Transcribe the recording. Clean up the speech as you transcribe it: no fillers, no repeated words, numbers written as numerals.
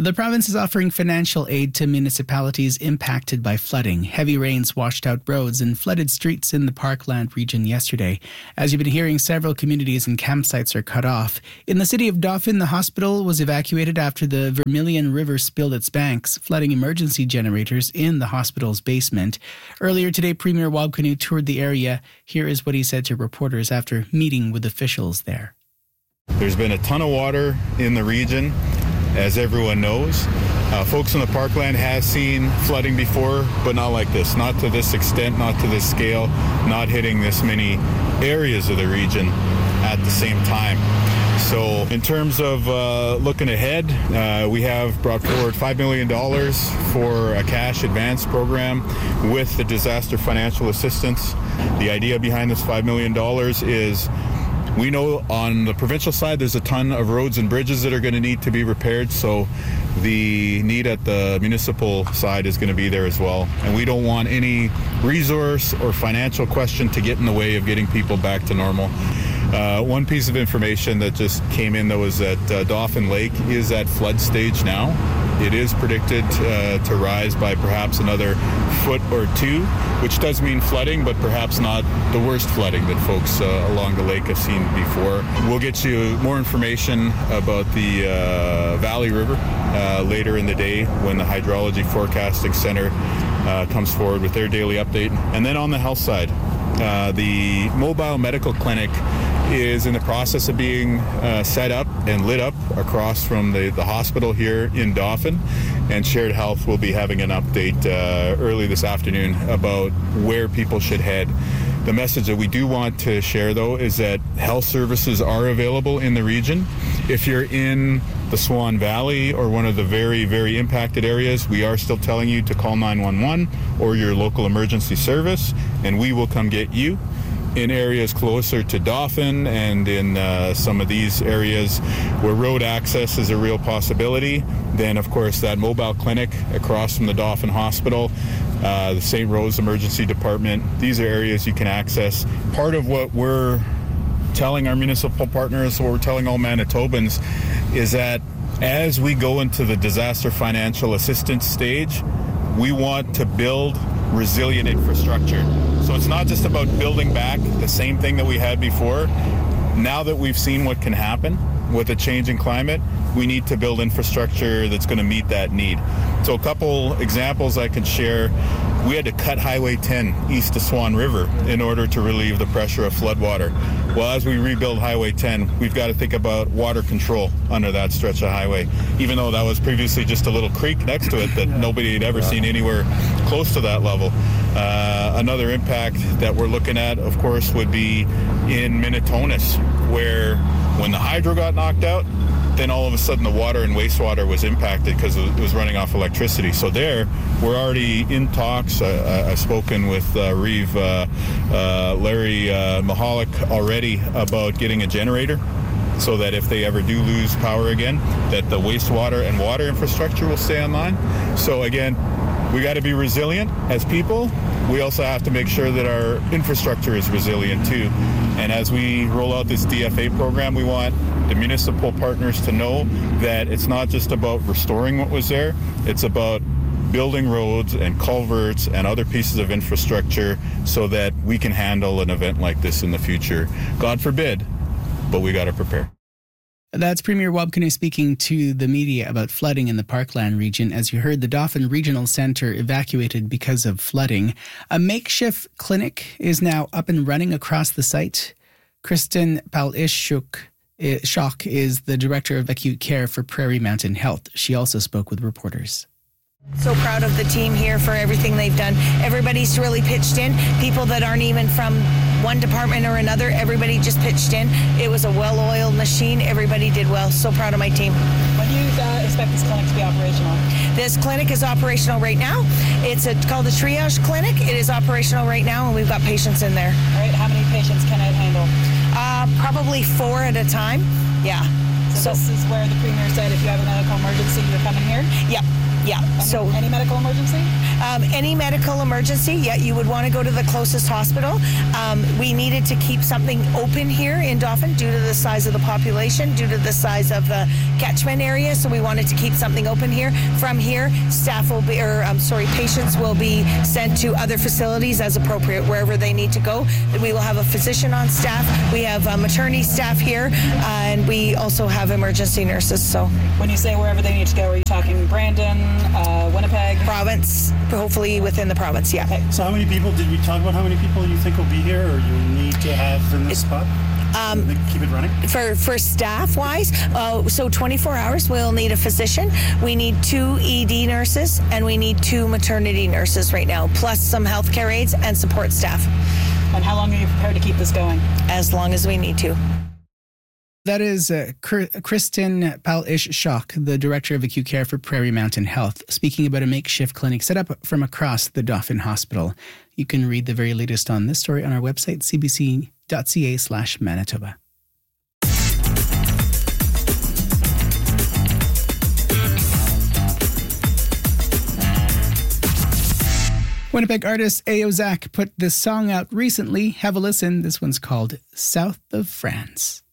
The province is offering financial aid to municipalities impacted by flooding. Heavy rains washed out roads and flooded streets in the Parkland region yesterday. As you've been hearing, several communities and campsites are cut off. In the city of Dauphin, the hospital was evacuated after the Vermilion River spilled its banks, flooding emergency generators in the hospital's basement. Earlier today, Premier Wabkanu toured the area. Here is what he said to reporters after meeting with officials there. There's been a ton of water in the region, as everyone knows. Folks in the Parkland have seen flooding before, but not like this. Not to this extent, not to this scale, not hitting this many areas of the region at the same time. So in terms of looking ahead, we have brought forward $5 million for a cash advance program with the disaster financial assistance. The idea behind this $5 million is we know on the provincial side there's a ton of roads and bridges that are going to need to be repaired, so the need at the municipal side is going to be there as well. And we don't want any resource or financial question to get in the way of getting people back to normal. One piece of information that just came in, though, is that Dauphin Lake is at flood stage now. It is predicted to rise by perhaps another foot or two, which does mean flooding, but perhaps not the worst flooding that folks along the lake have seen before. We'll get you more information about the Valley River later in the day when the Hydrology Forecasting Center comes forward with their daily update. And then on the health side, the mobile medical clinic is in the process of being set up and lit up across from the hospital here in Dauphin, and Shared Health will be having an update early this afternoon about where people should head. The message that we do want to share, though, is that health services are available in the region. If you're in the Swan Valley or one of the very, very impacted areas, we are still telling you to call 911 or your local emergency service, and we will come get you. In areas closer to Dauphin and in some of these areas where road access is a real possibility, then of course that mobile clinic across from the Dauphin Hospital, the St. Rose Emergency Department, these are areas you can access. Part of what we're telling our municipal partners, what we're telling all Manitobans, is that as we go into the disaster financial assistance stage, we want to build resilient infrastructure. So it's not just about building back the same thing that we had before. Now that we've seen what can happen with a changing climate, we need to build infrastructure that's going to meet that need. So a couple examples I can share. We had to cut Highway 10 east of Swan River in order to relieve the pressure of floodwater. Well, as we rebuild Highway 10, we've got to think about water control under that stretch of highway, even though that was previously just a little creek next to it that nobody had ever seen anywhere close to that level. Another impact that we're looking at, of course, would be in Minitonas, where when the hydro got knocked out, then all of a sudden the water and wastewater was impacted because it was running off electricity. So there, we're already in talks. I've spoken with Larry Mahalik already about getting a generator so that if they ever do lose power again, that the wastewater and water infrastructure will stay online. So again, we got to be resilient as people. We also have to make sure that our infrastructure is resilient too. And as we roll out this DFA program, we want the municipal partners to know that it's not just about restoring what was there, it's about building roads and culverts and other pieces of infrastructure so that we can handle an event like this in the future. God forbid, but we got to prepare. That's Premier Wabkanu speaking to the media about flooding in the Parkland region. As you heard, the Dauphin Regional Centre evacuated because of flooding. A makeshift clinic is now up and running across the site. Kristen Palishuk is the Director of Acute Care for Prairie Mountain Health. She also spoke with reporters. So proud of the team here for everything they've done. Everybody's really pitched in. People that aren't even from one department or another, everybody just pitched in. It was a well-oiled machine. Everybody did well. So proud of my team. When do you expect this clinic to be operational? This clinic is operational right now. It's called the Triage Clinic. It is operational right now, and we've got patients in there. All right, how many patients can it handle? Probably 4 at a time. Yeah. So this is where the Premier said if you have a medical emergency, you're coming here? Yep. Yeah. So Any medical emergency? any medical emergency, you would want to go to the closest hospital. We needed to keep something open here in Dauphin due to the size of the population, due to the size of the catchment area. So we wanted to keep something open here. From here, patients will be sent to other facilities as appropriate, wherever they need to go. We will have a physician on staff. We have maternity staff here, and we also have emergency nurses. So When you say wherever they need to go, are you talking Brandon, Winnipeg? province, hopefully within the province, yeah. So how many people, did we talk about how many people you think will be here or you need to have in this spot? Keep it running? For staff-wise, so 24 hours, we'll need a physician. We need 2 ED nurses, and we need 2 maternity nurses right now, plus some healthcare aides and support staff. And how long are you prepared to keep this going? As long as we need to. That is Kristen Pal-Ish-Schock, the Director of Acute Care for Prairie Mountain Health, speaking about a makeshift clinic set up from across the Dauphin Hospital. You can read the very latest on this story on our website, cbc.ca/Manitoba. Winnipeg artist Ayo Zach put this song out recently. Have a listen. This one's called South of France.